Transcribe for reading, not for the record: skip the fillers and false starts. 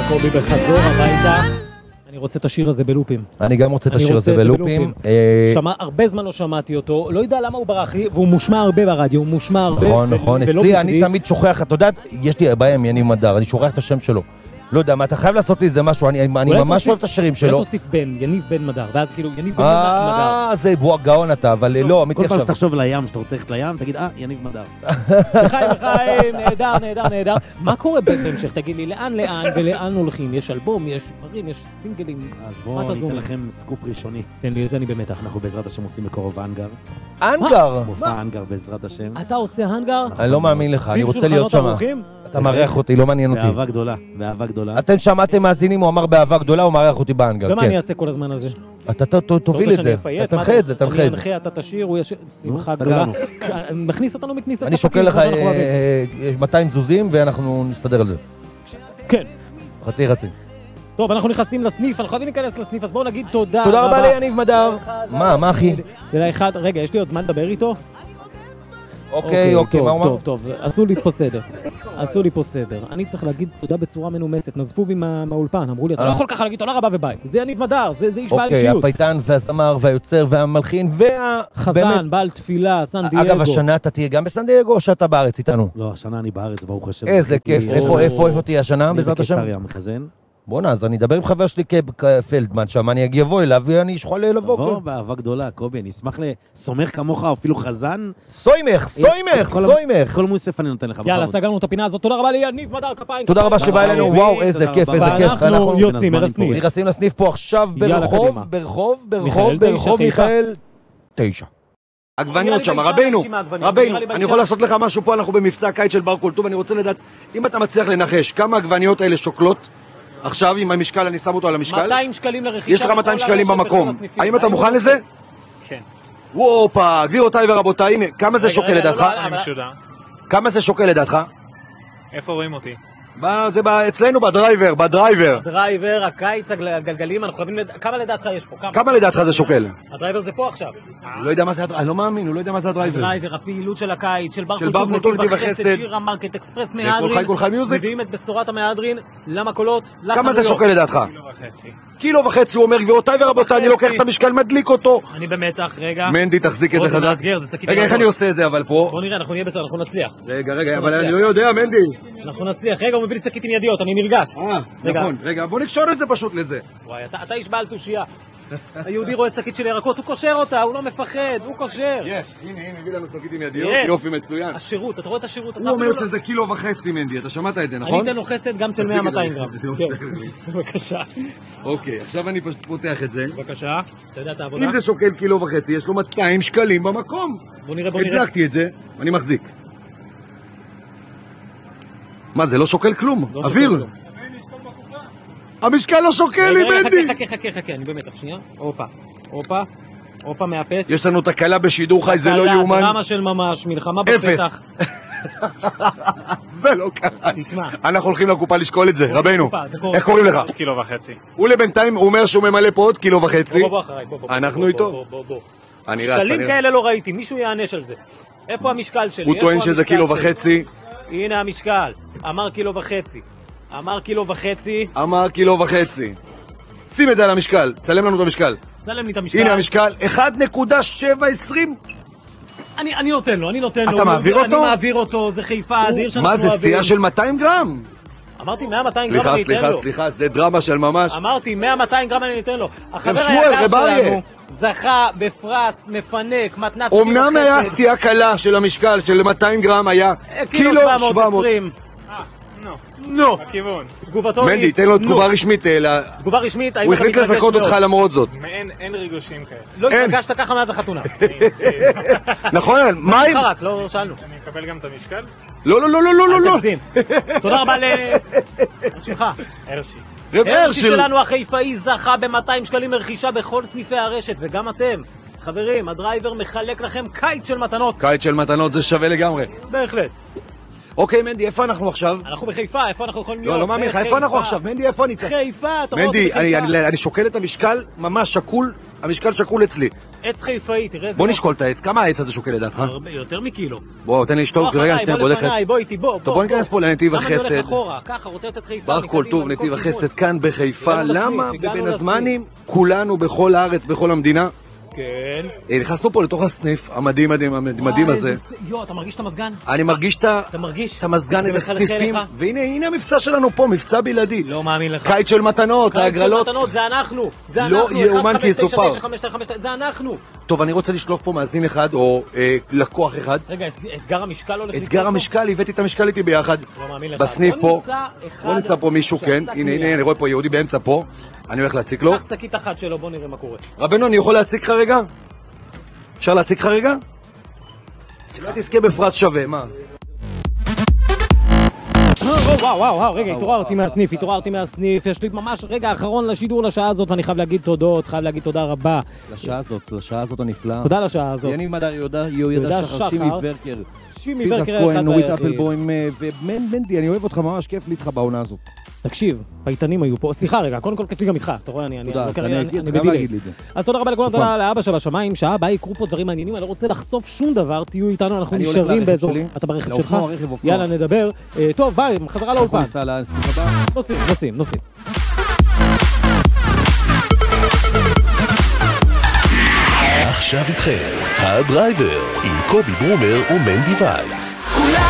קובי בחזור הביתה. אני רוצה את השיר הזה בלופים. אני גם רוצה את השיר הזה בלופים. הרבה זמן לא שמעתי אותו, לא יודע למה הוא ברח לי, והוא מושמע הרבה ברדיו, הוא מושמע הרבה. נכון, אצלי אני תמיד שוכח, אתה יודע, יש לי בעיה עם יניב מדר, אני שוכח את השם שלו. לא יודע, מה, אתה חייב לעשות לי איזה משהו, אני ממש אוהב את השירים שלו. לא תוסיף בן, יניב בן מדר, ואז כאילו, יניב בן מדר. זה גאון אתה, אבל לא, אמיתי עכשיו. כל פעם שתחשוב לים, שאתה רוצה ללכת לים, תגיד, יניב מדר. לחיים, נהדר. מה קורה בהמשך? תגיד לי, לאן ולאן הולכים? יש אלבום, יש דברים, יש סינגלים. אז בואו ניתן לכם סקופ ראשוני. תן לי את זה, אני במתח. אנחנו בעזרת השם עושים בקרוב האנגר. האנגר? מופע האנגר בעזרת השם. אתה עושה האנגר? אני לא מאמין לך, אני רוצה להיות שם. אתה מארח אותי, לא מעניין אותי. באהבה גדולה. אתם שמעתם מאזינים, הוא אמר באהבה גדולה, הוא מארח אותי באנגר. ומה אני אעשה כל הזמן הזה? אתה תוביל את זה, תנחה את זה. אני אנחה, אתה תשיר, הוא יש שמחה גדולה. מכניס אותנו מכניסת. אני שוקל לך 200 זוזים ואנחנו נסתדר על זה. כן. חצי. טוב, אנחנו נכנסים לסניף, אנחנו חייבים להיכנס לסניף, אז בואו נגיד תודה רבה. תודה רבה ליניב מדר. מה אחי? רגע, יש לי עוד זמן לדבר איתו? אוקיי, מה הוא אמר? טוב, עשו לי פה סדר. אני צריך להגיד תודה בצורה מנומסת. נזפו בי מהאולפן, אמרו לי, אתה לא יכול ככה להגיד תודה רבה וביי. זה יניב מדר, זה איש בעל אישיות. אוקיי, הפייטן והזמר והיוצר והמלחין חזן, בעל תפילה, סן דייגו. אגב, השנה אתה תהיה גם בסן דייגו או שאתה בארץ איתנו? לא, השנה אני בארץ, ברוך השם. איזה כיף, איפה תהיה השנה בעזרת השם? אני בקיסריה מחזן. בוא'נה, אז אני אדבר עם חבר שלי כפלדמן שם, אני אבוא אליו ואני אשחול לבוא. תבוא באהבה גדולה, קובי, אני אשמח לסומך כמוך, אפילו חזן. סוימך. כל מוסף אני נותן לך. יאללה, סגרנו את הפינה הזאת, תודה רבה ליניב מדר, כפיים. תודה רבה שבא אלינו, וואו, איזה כיף. אנחנו יוצאים אל הסניף. נכנסים לסניף פה עכשיו ברחוב מיכאל 9. עגבניות שם, רבינו, אני יכול לעשות לך משהו פה, אנחנו במבצע הקיץ של בר קולטוב, אני רוצה לדעת, אם אתה מצליח לנחש, כמה עגבניות האלה שוקלות? עכשיו עם המשקל, אני שם אותו על המשקל. 200 שקלים לרכישה. יש לך 200 שקלים במקום. האם אתה מוכן לזה? כן. וופה, גבירותיי ורבותיי, הנה, כמה זה שוקל לדעתך? כמה זה שוקל לדעתך? איפה רואים אותי? זה אצלנו בדרייבר. דרייבר, הקיץ, הגלגלים, אנחנו חייבים כמה לדעתך יש פה? כמה לדעתך זה שוקל? הדרייבר זה פה עכשיו. לא יודע מה זה הדרייבר, אני לא מאמין, הוא לא יודע מה זה הדרייבר. הדרייבר, הפעילות של הקיץ, של בר קולטוב נתיב החסד, שירה מרקט אקספרס מהדרין, מביאים את בשורת המהדרין, למקולות, כמה זה שוקל לדעתך? 1.5 קילו, הוא אומר, גבירותיי ורבותיי, אני לוקח את המשקל, מדליק אותו. אני במתח, רגע. מנדי, תחזיק את זה חזק. רגע, איך אני עושה את זה אבל פה? בוא נראה, אנחנו נהיה בסדר, אנחנו נצליח. רגע, אבל אני לא יודע, מנדי. אנחנו נצליח. רגע, הוא מביא לי שקית עם ידיות, אני נרגש. נכון. רגע, בוא נקשור את זה פשוט לזה. וואי, אתה איש בעל תושייה. היהודי רואה שקית של ירקות, הוא קושר אותה, הוא לא מפחד, הוא קושר. הנה, הביא לנו שקית עם ידיות, יופי מצוין. השירות, אתה רואה את השירות. הוא אומר שזה 1.5 קילו, מנדי, אתה שמעת את זה, נכון? אני אתן לו חסד גם של 100-200 גרם. בבקשה. אוקיי, עכשיו אני פותח את זה. בבקשה, אתה יודע את העבודה? אם זה שוקל 1.5 קילו, יש לו 200 שקלים במקום. בוא נראה. הדלקתי את זה, אני מחזיק. מה, זה לא שוקל כלום? אוויר. המשקל לא שוקל לי, מנדי. חכה, אני במתח, שנייה. הופה, מאפס. יש לנו תקלה בשידור חי, זה לא יאומן. דרמה של ממש, מלחמה בפתח. זה לא קרה. תשמע. אנחנו הולכים לקופה לשקול את זה, רבינו. איך קוראים לך? 1.5 קילו. הוא לבינתיים, הוא אומר שהוא ממלא פה עוד 1.5 קילו. בוא אחריי, אנחנו איתו. בוא. אני רץ. שקלים כאלה לא ראיתי, מישהו יענש על זה. איפה המשקל שלי? הוא טוען שזה 1.5 קילו. הנה המשקל. אמר 1.5 קילו. אמר 1.5 קילו. אמר 1.5 קילו. שים את זה על המשקל, צלם לנו את המשקל. צלם לי את המשקל. הנה המשקל, 1.720. אני נותן לו. אתה מעביר אותו? אני מעביר אותו, זה חיפה, זה עיר שאנחנו אוהבים. מה זה, סטייה של 200 גרם? אמרתי 100-200 גרם אני אתן לו. סליחה, זה דרמה של ממש. אמרתי 100-200 גרם אני אתן לו. החבר היקר שלנו זכה בפרס מפנק, מתנת קיבו חסד. אמנם היה סטייה קלה של המשקל, של 200 גרם היה 1.720 קילו. נו, הכיוון. מנדי, תן לו תגובה רשמית. תגובה רשמית, הוא החליט לזכות אותך למרות זאת. אין ריגושים כאלה. לא התרגשת ככה מאז החתונה. נכון, מה אם? לא שאלנו. אני אקבל גם את המשקל? לא. תודה רבה לשמך. הרשי שלנו החיפאי זכה ב-200 שקלים לרכישה בכל סניפי הרשת, וגם אתם. חברים, הדרייבר מחלק לכם קיץ של מתנות. קיץ של מתנות, זה שווה לגמרי. בהחלט. אוקיי, מנדי, איפה אנחנו עכשיו? אנחנו בחיפה, איפה אנחנו יכולים להיות? לא מאמין לך, איפה אנחנו עכשיו? מנדי, איפה אני צריך? חיפה, אתה רואה אותי בחיפה. מנדי, אני שוקל את המשקל ממש שקול, המשקל שקול אצלי. עץ חיפאי, תראה איזה... בוא נשקול את העץ, כמה העץ הזה שוקל לדעתך? יותר מקילו. בוא, תן לי לשתוק, רגע, שנייה, בוא לכת. בוא איתי, בוא. טוב, בוא ניכנס פה לנתיב למה אני החסד. הולך אחורה? ככה, רוצה לתת חיפה. בר כל טוב, נתיב החסד כאן בחיפה. למה בבין הזמנים כולנו בכל הארץ, בכל המדינה? כן. נכנסנו פה לתוך הסניף המדהים הזה. יו, אתה מרגיש את המזגן? אני מרגיש את המזגן, את הסניפים. והנה המבצע שלנו פה, מבצע בלעדי. לא מאמין לך. קיץ של מתנות, ההגרלות. זה אנחנו. לא יאומן כי יסופר. זה אנחנו. טוב, אני רוצה לשלוף פה מאזין אחד, או לקוח אחד. רגע, אתגר המשקל הולך לקרוא? אתגר המשקל, הבאתי את המשקל איתי ביחד. לא מאמין לך. בסניף פה. בוא נמצא פה מישהו, כן. הנה, אני רואה פה יהודי באמצע פה. אני הולך להציק לו. קח שקית אחת שלו, בוא נראה מה קורה. רבנו, אני יכול להציק לך רגע? אפשר להציק לך רגע? שלא תזכה בפרס שווה, מה? וואו, רגע, התעוררתי מהסניף, יש לי ממש רגע האחרון לשידור לשעה הזאת, ואני חייב להגיד תודות, חייב להגיד תודה רבה. לשעה הזאת הנפלאה. תודה לשעה הזאת. יניב מדר, יהודה שחר, שימי ורקר. שימי ורקר אחד כהן, נורית אפלבוים, ומנדי, אני אוהב אותך, ממש כיף לי איתך בעונה הזאת. תקשיב, פייטנים היו פה, סליחה רגע, קודם כל כיף לי גם איתך, אתה רואה, אני בדילי. אז תודה רבה לכולם, תודה לאבא שבשמיים, שעה הבאה יקרו פה דברים מעניינים, אני לא רוצה לחשוף שום דבר, תהיו איתנו, אנחנו נשארים באזור, אתה ברכב שלך, יאללה נדבר, טוב ביי, חזרה לאולפן, נוסעים. עכשיו איתכם, הדרייבר, עם קובי ברומר ומנדי וייס.